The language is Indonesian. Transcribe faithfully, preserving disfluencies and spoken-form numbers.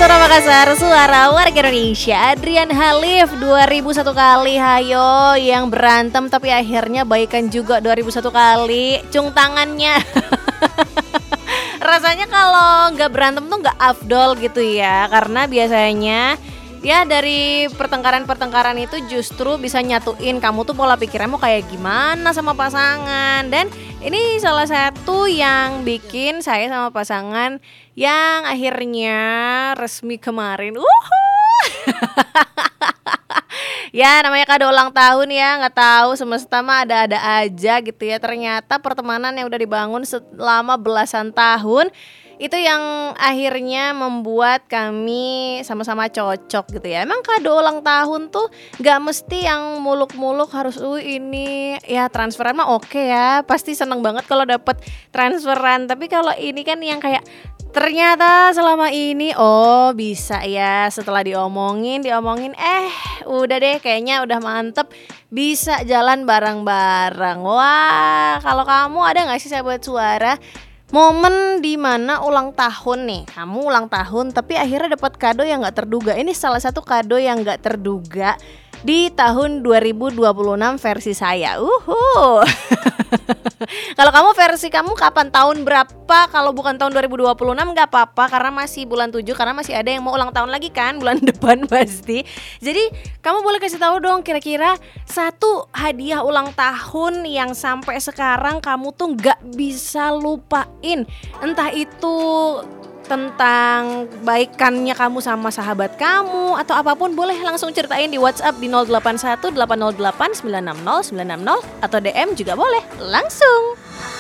Suara Makassar, suara warga Indonesia. Adrian Halif dua ribu satu kali, hayo yang berantem tapi akhirnya baikan juga dua ribu satu kali. Cung tangannya. Rasanya kalau nggak berantem tuh nggak afdol gitu ya, karena biasanya ya dari pertengkaran-pertengkaran itu justru bisa nyatuin kamu tuh pola pikirnya mau kayak gimana sama pasangan. Dan ini salah satu yang bikin saya sama pasangan yang akhirnya resmi kemarin. Uhuh. Ya namanya kado ulang tahun ya, nggak tahu semesta mah ada-ada aja gitu ya. Ternyata pertemanan yang udah dibangun selama belasan tahun itu yang akhirnya membuat kami sama-sama cocok gitu ya. Emang kado ulang tahun tuh gak mesti yang muluk-muluk harus uh ini ya transferan mah oke ya. Pasti seneng banget kalau dapet transferan. Tapi kalau ini kan yang kayak ternyata selama ini oh bisa ya, setelah diomongin diomongin eh udah deh kayaknya udah mantep bisa jalan bareng-bareng. Wah, kalau kamu ada gak sih sahabat suara momen dimana ulang tahun nih, kamu ulang tahun tapi akhirnya dapat kado yang gak terduga. Ini salah satu kado yang gak terduga di tahun dua ribu dua puluh enam versi saya. Uhuh. Kalau kamu versi kamu kapan, tahun berapa? Kalau bukan tahun dua ribu dua puluh enam gak apa-apa karena masih bulan tujuh, karena masih ada yang mau ulang tahun lagi kan bulan depan pasti. Jadi kamu boleh kasih tahu dong kira-kira satu hadiah ulang tahun yang sampai sekarang kamu tuh gak bisa lupain. Entah itu tentang baikannya kamu sama sahabat kamu atau apapun, boleh langsung ceritain di WhatsApp di nol delapan satu delapan nol delapan sembilan enam nol sembilan enam nol atau D M juga boleh langsung.